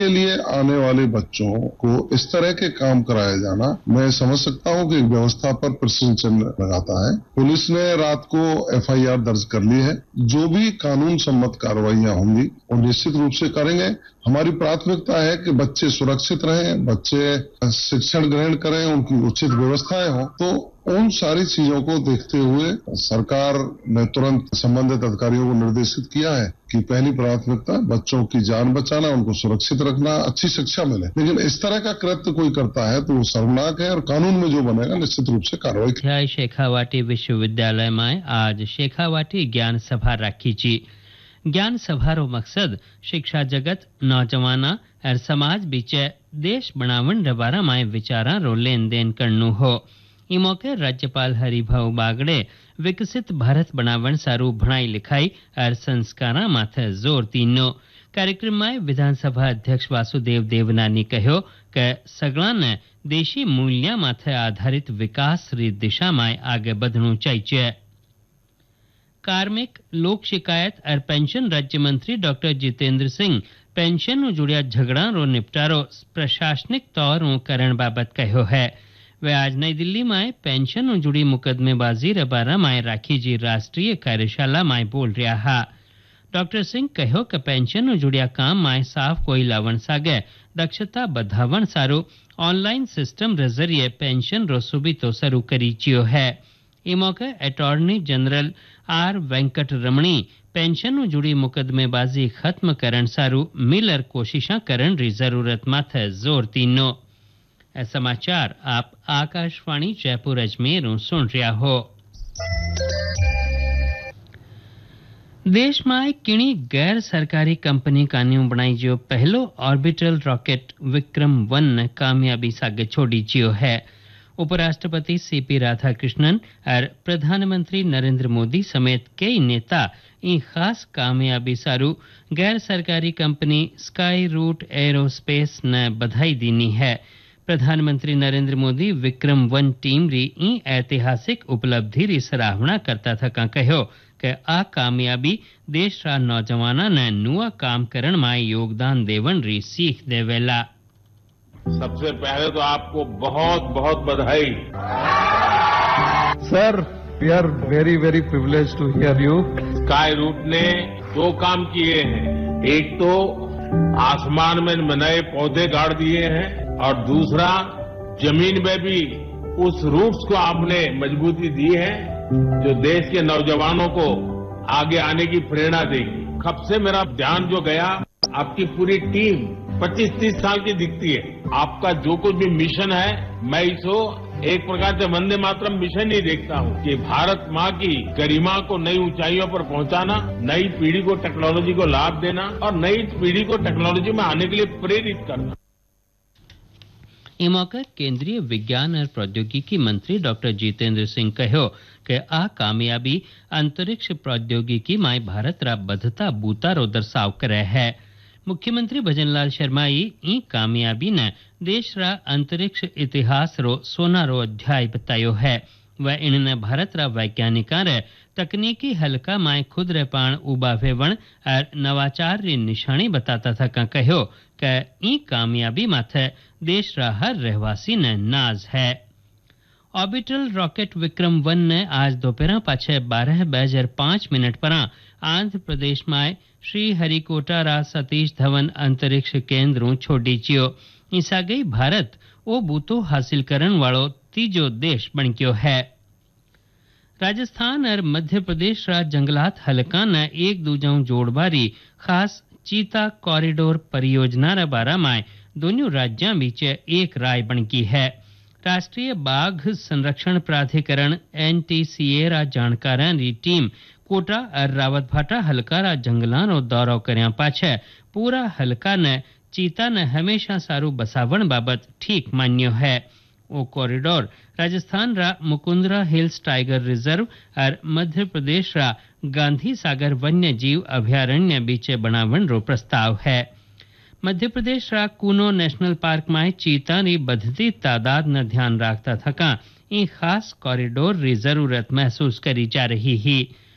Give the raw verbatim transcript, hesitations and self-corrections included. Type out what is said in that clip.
के लिए आने वाले बच्चों को इस तरह के काम कराया जाना, मैं समझ सकता हूं कि व्यवस्था पर प्रश्न चिन्ह लगाता है। पुलिस ने रात को एफ आई आर दर्ज कर ली है। जो भी कानून सम्मत कार्रवाइयां होंगी वो निश्चित रूप से करेंगे। हमारी प्राथमिकता है कि बच्चे सुरक्षित रहें, बच्चे शिक्षण ग्रहण करें, उनकी उचित व्यवस्थाएं हों। तो उन सारी चीजों को देखते हुए सरकार ने तुरंत संबंधित अधिकारियों को निर्देशित किया है कि पहली प्राथमिकता बच्चों की जान बचाना, उनको सुरक्षित रखना, अच्छी शिक्षा मिले। लेकिन इस तरह का कृत्य कोई करता है तो वो शर्मनाक है और कानून में जो बनेगा निश्चित रूप से कार्रवाई की। शेखावाटी विश्वविद्यालय में आज शेखावाटी ज्ञान सभा राखी जी। ज्ञान सभारो मकसद शिक्षा जगत, नौजवाना और समाज बीचे देश बनावन रबारा में विचारा रो लेन देन करनु हो। ई मौके राज्यपाल हरिभाऊ बागड़े विकसित भारत बनावन सारू भणाई लिखाई और संस्कारा माथे जोर तीनो। कार्यक्रम में विधानसभा अध्यक्ष वासुदेव देवनानी कहो कि सगळाने देशी मूल्य माथे आधारित विकास री दिशा में आगे बढ़नु चाहिए। कार्मिक, लोक शिकायत और पेंशन राज्य मंत्री डॉक्टर जितेंद्र सिंह पेंशन जुड़िया झगड़ा रो निपटारो प्रशासनिक तौर करण बाबत कहो है। वे आज नई दिल्ली में पेंशन जुड़ी मुकदमेबाजी रबारा में राखी जी राष्ट्रीय कार्यशाला में बोल रहा हा। डॉक्टर सिंह कहो कि पेंशन जुड़िया काम में साफ कोई लावण सागे दक्षता बढ़ावण सारू ऑनलाइन सिस्टम रे जरिए पेंशन रो सुविधो शुरू करी चियो है। ई मौके अटॉर्नी जनरल आर वेंकट रमणी पेंशन जुड़ी मुकदमेबाजी खत्म करण सारू मिलर कोशिशा करण री जरूरत माथे जोर तीनो। समाचार आप आकाशवाणी जयपुर अजमेर सुन रहा हो। देश में किणी गैर सरकारी कंपनी कान्यू बनाई जो पहलो ऑर्बिटल रॉकेट विक्रम वन ने कामयाबी सागे छोड़ी जियो है। उपराष्ट्रपति सीपी राधाकृष्णन और प्रधानमंत्री नरेंद्र मोदी समेत कई नेता इन खास कामयाबी सारू गैर सरकारी कंपनी स्काई रूट एरोस्पेस ने बधाई दीनी है। प्रधानमंत्री नरेंद्र मोदी विक्रम वन टीम री ई ऐतिहासिक उपलब्धि री सराहना करता था का कहो कि आ कामयाबी देश रा नौजवाना ने नुआ काम करण में योगदान देवन री सीख देवेला। सबसे पहले तो आपको बहुत बहुत बधाई। Sir, we are very very privileged to here you. Sky root ने दो काम किए हैं। एक तो आसमान में नए पौधे गाड़ दिए हैं और दूसरा जमीन में भी उस रूट्स को आपने मजबूती दी है जो देश के नौजवानों को आगे आने की प्रेरणा देगी। कब से मेरा ध्यान जो गया, आपकी पूरी टीम पच्चीस तीस साल की दिखती है। आपका जो कुछ भी मिशन है, मैं इसको एक प्रकार से वंदे मातरम मिशन ही देखता हूँ कि भारत माँ की गरिमा को नई ऊंचाइयों पर पहुंचाना, नई पीढ़ी को टेक्नोलॉजी को लाभ देना और नई पीढ़ी को टेक्नोलॉजी में आने के लिए प्रेरित करना। इस मौके केंद्रीय विज्ञान और प्रौद्योगिकी मंत्री डॉक्टर जितेंद्र सिंह कहो कि आ कामयाबी अंतरिक्ष प्रौद्योगिकी में भारत रा बधता बूता रो दर्शाव करे है। मुख्यमंत्री भजनलाल शर्मा ई कामयाबी ने देश रा अंतरिक्ष इतिहास रो सोनारो अध्याय बतायो है। वह इन्हें भारत रा वैज्ञानिका रे तकनीकी हल्का में खुद रे पाण उबावेवण और नवाचार री निशानी बताता था का कहो कि ई कामयाबी माथे देश रा हर रहवासी ने नाज है। ऑर्बिटल रॉकेट विक्रम वन ने आज दोपहर पाछे बारह बजर पांच मिनट पर आंध्र प्रदेश में श्री हरिकोटा रा सतीश धवन अंतरिक्ष केंद्र छोड़ी चियो। ईसा गई भारत ओ बूतो हासिल करण वालो तीजो देश बन गयो है। राजस्थान और मध्य प्रदेश रा जंगलात हलका ने एक दूजा जोड़बारी खास चीता कॉरिडोर परियोजना रा बारा में दोनों राज्यों बीच एक राय बन गई है। राष्ट्रीय बाघ संरक्षण प्राधिकरण एन टी सी ए रा जानकारां री टीम कोटा और रावतभाटा हलका रा जंगलां रो दौरो कर्या पाछे पूरा हलका ने चीता ने हमेशा सारू बसावण बाबत ठीक मान्यो है। ओ कॉरिडोर राजस्थान रा मुकुंदरा हिल्स टाइगर रिजर्व और मध्य प्रदेश रा गांधी सागर वन्य जीव अभयारण्य बीचे बनावण रो प्रस्ताव है। मध्य प्रदेश रा कूनो नेशनल पार्क में चीता री बढ़ती तादाद न ध्यान रखता थका ई खास कॉरिडोर री जरूरत महसूस करी जा रही ही।